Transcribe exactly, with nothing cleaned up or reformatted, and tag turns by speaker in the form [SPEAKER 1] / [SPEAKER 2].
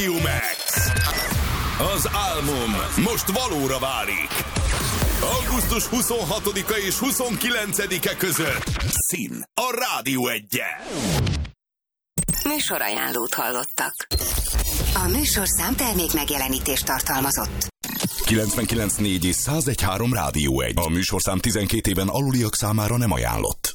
[SPEAKER 1] Max. Az álmom most valóra válik. augusztus huszonhatodika és huszonkilencedike között Szín a Rádió Egyen.
[SPEAKER 2] Műsorajánlót hallottak. A műsorszám termék megjelenítést tartalmazott.
[SPEAKER 1] kilencvenkilenc négy és száz egy három Rádió Egy. A műsorszám tizenkét éven aluliak számára nem ajánlott.